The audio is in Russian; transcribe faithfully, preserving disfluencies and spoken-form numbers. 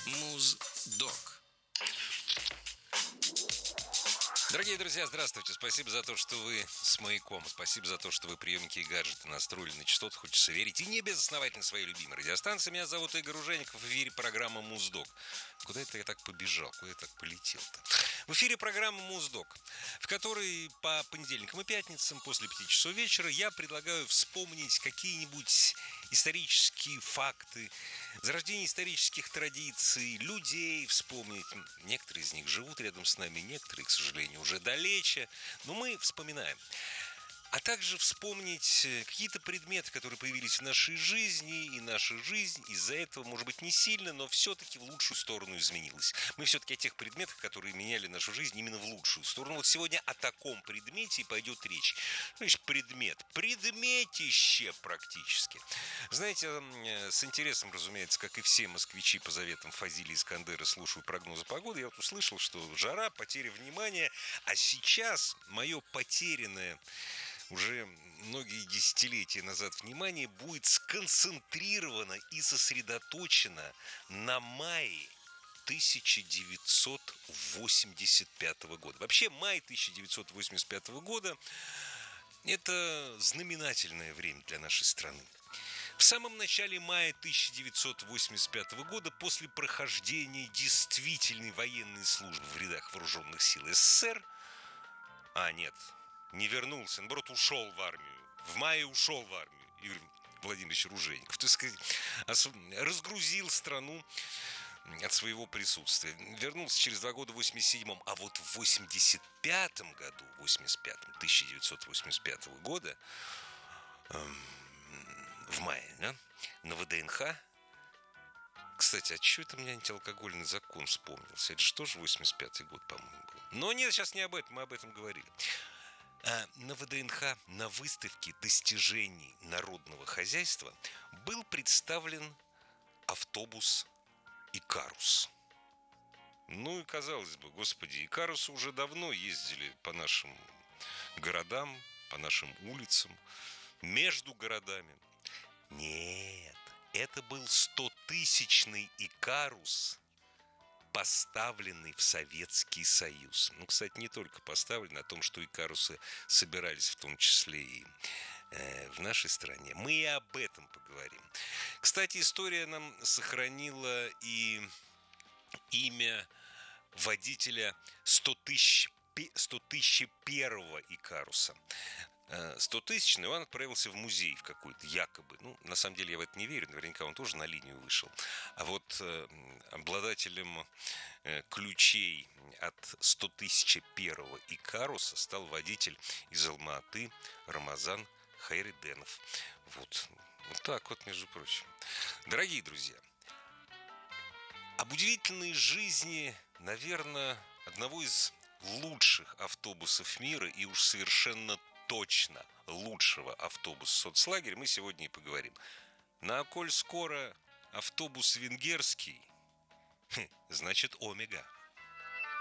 Муздок. Дорогие друзья, здравствуйте. Спасибо за то, что вы с «Маяком». Спасибо за то, что вы приемники и гаджеты настроили на частоту, хочется верить. И не безосновательно своей любимой радиостанции. Меня зовут Игорь Ужеников. В эфире программа «Муздок». Куда это я так побежал? Куда я так полетел-то? В эфире программа «Муздок», в которой по понедельникам и пятницам после пяти часов вечера я предлагаю вспомнить какие-нибудь исторические факты, зарождение исторических традиций, людей вспомнить. Некоторые из них живут рядом с нами, некоторые, к сожалению, уже далече, но мы вспоминаем. А также вспомнить какие-то предметы, которые появились в нашей жизни, и наша жизнь из-за этого, может быть, не сильно, но все-таки в лучшую сторону изменилась. Мы все-таки о тех предметах, которые меняли нашу жизнь именно в лучшую сторону. Вот сегодня о таком предмете и пойдет речь. Значит, предмет. Предметище практически. Знаете, с интересом, разумеется, как и все москвичи по заветам Фазили Искандера слушают прогнозы погоды, я вот услышал, что жара, потеря внимания, а сейчас мое потерянное уже многие десятилетия назад внимание будет сконцентрировано и сосредоточено на мае тысяча девятьсот восемьдесят пятого года. Вообще, май тысяча девятьсот восемьдесят пятого года – это знаменательное время для нашей страны. В самом начале мая тысяча девятьсот восемьдесят пятого года, после прохождения действительной военной службы в рядах вооруженных сил СССР, а нет, не вернулся, наоборот, ушел в армию. В мае ушел в армию Игорь Владимирович Ружейников. То есть разгрузил страну от своего присутствия. Вернулся через два года в восемьдесят седьмом. А вот в восемьдесят пятом году, восемьдесят пятом, тысяча девятьсот восемьдесят пятого года, эм, в мае, да, на ВДНХ. Кстати, а что это у меня антиалкогольный закон вспомнился? Это же тоже восемьдесят пятый год, по-моему, был. Но нет, сейчас не об этом, мы об этом говорили. А на ВДНХ, на выставке достижений народного хозяйства, был представлен автобус «Икарус». Ну и казалось бы, господи, «Икарусы» уже давно ездили по нашим городам, по нашим улицам, между городами. Нет, это был стотысячный «Икарус», поставленный в Советский Союз. Ну, кстати, не только поставленный, о том, что «Икарусы» собирались в том числе и э, в нашей стране. Мы и об этом поговорим. Кстати, история нам сохранила и имя водителя сто тысяч первого «Икаруса». стотысячный он отправился в музей в какой-то, якобы. Ну, на самом деле я в это не верю, наверняка он тоже на линию вышел. А вот э, обладателем э, ключей от сто тысяч первого «Икаруса» стал водитель из Алма-Аты Рамазан Хайреденов. Вот. Вот так вот, между прочим. Дорогие друзья, об удивительной жизни, наверное, одного из лучших автобусов мира и уж совершенно точно лучшего автобуса соцлагеря мы сегодня и поговорим. На коль скоро автобус венгерский, значит, Омега.